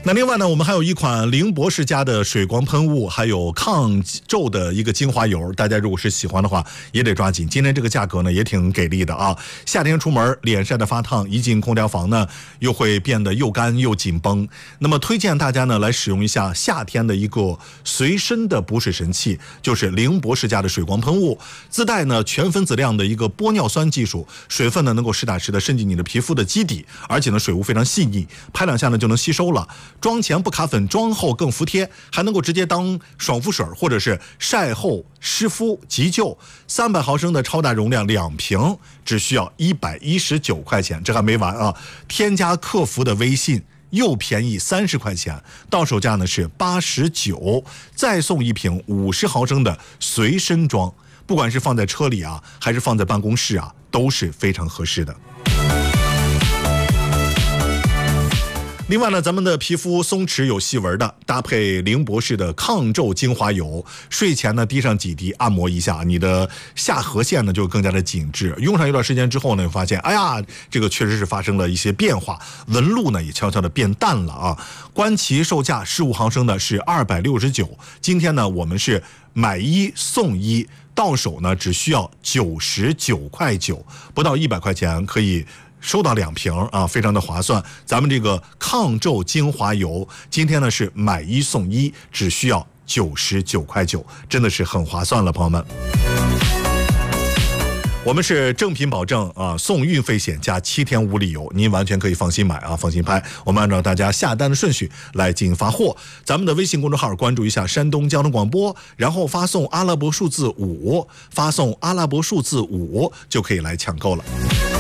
那另外呢，我们还有一款凌博世家的水光喷雾，还有抗皱的一个精华油，大家如果是喜欢的话也得抓紧。今天这个价格呢也挺给力的啊，夏天出门脸晒得发烫，一进空调房呢又会变得又干又紧绷。那么推荐大家呢来使用一下夏天的一个随身的补水神器，就是凌博世家的水光喷雾，自带呢全分子量的一个玻尿酸技术，水分呢能够实打实的渗进你的皮肤的基底，而且呢水雾非常细腻，拍两下呢就能吸收了。妆前不卡粉，妆后更服帖，还能够直接当爽肤水或者是晒后湿敷急救。300毫升的超大容量2瓶，只需要119块钱，这还没完啊！添加客服的微信，又便宜30块钱，到手价呢是89，再送一瓶50毫升的随身装，不管是放在车里啊，还是放在办公室啊，都是非常合适的。另外呢，咱们的皮肤松弛有细纹的，搭配凌博士的抗皱精华油，睡前呢滴上几滴，按摩一下，你的下颌线呢就更加的紧致。用上一段时间之后呢，发现哎呀，这个确实是发生了一些变化，纹路呢也悄悄的变淡了啊。官旗售价15毫升的是269，今天呢我们是买1送1，到手呢只需要99块9，不到100块钱可以收到2瓶啊，非常的划算。咱们这个抗皱精华油，今天呢是买1送1，只需要99块9，真的是很划算了，朋友们。我们是正品保证啊，送运费险加7天无理由，您完全可以放心买啊，放心拍。我们按照大家下单的顺序来进行发货。咱们的微信公众号关注一下山东交通广播，然后发送阿拉伯数字5，发送阿拉伯数字5就可以来抢购了。